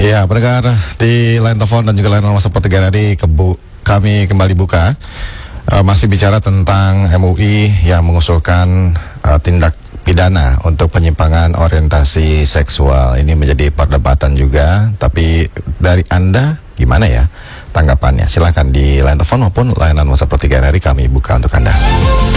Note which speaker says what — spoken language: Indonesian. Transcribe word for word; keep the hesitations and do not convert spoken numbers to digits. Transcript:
Speaker 1: Ya, pendengar di line telepon dan juga line nomor seperti tadi kebu kami kembali buka uh, masih bicara tentang M U I yang mengusulkan uh, tindak pidana untuk penyimpangan orientasi seksual. Ini menjadi perdebatan juga, tapi dari Anda gimana ya tanggapannya? Silakan di line telepon maupun line nomor seperti tadi kami buka untuk Anda.